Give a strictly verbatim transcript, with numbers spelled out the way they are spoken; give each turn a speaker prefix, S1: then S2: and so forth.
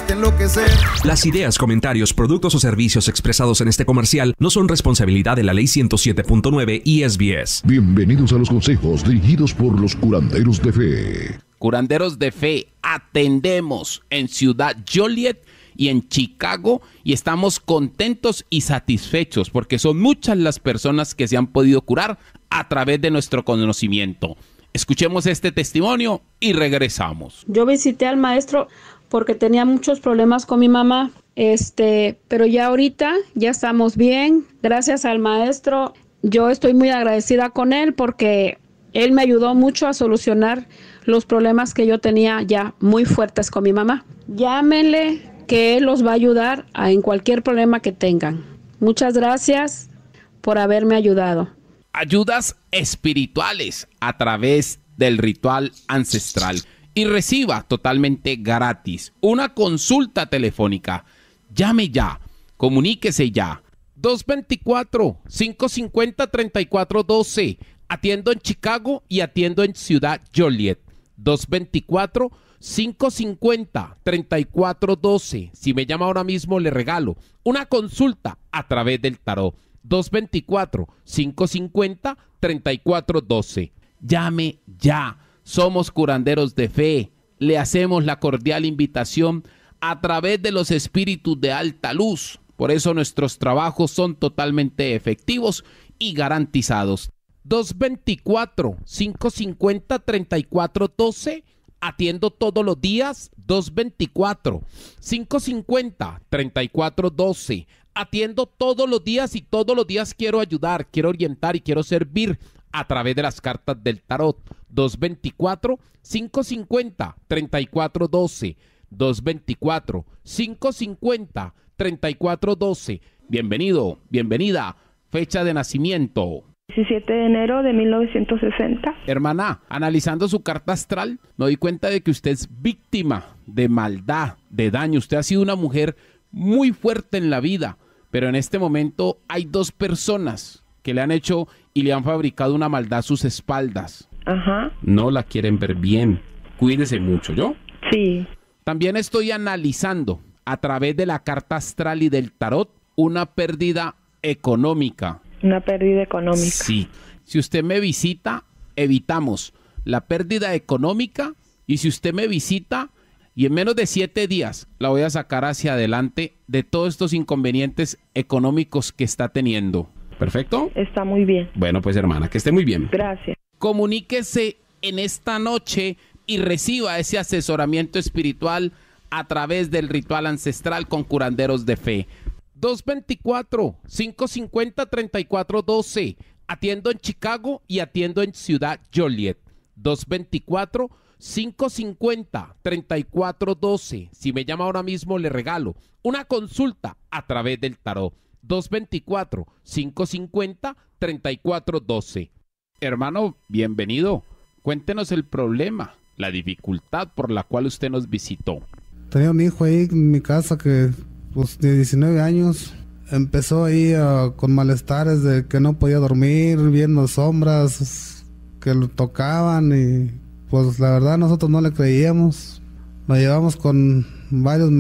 S1: hacerte enloquecer.
S2: Las ideas, comentarios, productos o servicios expresados en este comercial no son responsabilidad de la Ley ciento siete punto nueve I S B S.
S3: Bienvenidos a los consejos dirigidos por los curanderos de fe.
S4: Curanderos de fe, atendemos en Ciudad Joliet y en Chicago y estamos contentos y satisfechos porque son muchas las personas que se han podido curar a través de nuestro conocimiento. Escuchemos este testimonio y regresamos.
S5: Yo visité al maestro porque tenía muchos problemas con mi mamá, este, pero ya ahorita ya estamos bien, gracias al maestro. Yo estoy muy agradecida con él porque él me ayudó mucho a solucionar los problemas que yo tenía ya muy fuertes con mi mamá. Llámenle que él los va a ayudar a, en cualquier problema que tengan. Muchas gracias por haberme ayudado.
S4: Ayudas espirituales a través del ritual ancestral y reciba totalmente gratis una consulta telefónica. Llame ya, comuníquese ya. dos dos cuatro, cinco cinco cero, tres cuatro uno dos. Atiendo en Chicago y atiendo en Ciudad Joliet. dos dos cuatro, cinco cinco cero, tres cuatro uno dos. Si me llama ahora mismo le regalo una consulta a través del tarot. dos dos cuatro, cinco cinco cero, tres cuatro uno dos. Llame ya. Somos curanderos de fe. Le hacemos la cordial invitación a través de los espíritus de alta luz. Por eso nuestros trabajos son totalmente efectivos y garantizados. dos dos cuatro, cinco cinco cero, tres cuatro uno dos. Atiendo todos los días. dos dos cuatro, cinco cinco cero, tres cuatro uno dos. Atiendo todos los días y todos los días quiero ayudar, quiero orientar y quiero servir a través de las cartas del tarot. dos dos cuatro, cinco cinco cero, tres cuatro uno dos. dos dos cuatro, cinco cinco cero, tres cuatro uno dos. Bienvenido, bienvenida. Fecha de nacimiento.
S6: diecisiete de enero de mil novecientos sesenta.
S4: Hermana, analizando su carta astral, me doy cuenta de que usted es víctima de maldad, de daño. Usted ha sido una mujer muy fuerte en la vida, pero en este momento hay dos personas que le han hecho y le han fabricado una maldad a sus espaldas.
S6: Ajá.
S4: No la quieren ver bien. Cuídese mucho, ¿yo?
S6: Sí.
S4: También estoy analizando a través de la carta astral y del tarot una pérdida económica.
S6: Una pérdida económica.
S4: Sí. Si usted me visita, evitamos la pérdida económica y si usted me visita y en menos de siete días la voy a sacar hacia adelante de todos estos inconvenientes económicos que está teniendo. ¿Perfecto?
S6: Está muy bien.
S4: Bueno, pues hermana, que esté muy bien.
S6: Gracias.
S4: Comuníquese en esta noche y reciba ese asesoramiento espiritual a través del ritual ancestral con curanderos de fe. dos dos cuatro, cinco cinco cero, tres cuatro uno dos. Atiendo en Chicago y atiendo en Ciudad Joliet. dos dos cuatro, cinco cinco cero, tres cuatro uno dos. Si me llama ahora mismo le regalo una consulta a través del tarot. dos dos cuatro, cinco cinco cero, tres cuatro uno dos. Hermano, bienvenido. Cuéntenos el problema, la dificultad por la cual usted nos visitó.
S7: Tenía un hijo ahí en mi casa que, pues, de diecinueve años, empezó ahí uh, con malestares de que no podía dormir, viendo sombras que lo tocaban y, pues, la verdad nosotros no le creíamos. Lo llevamos con varios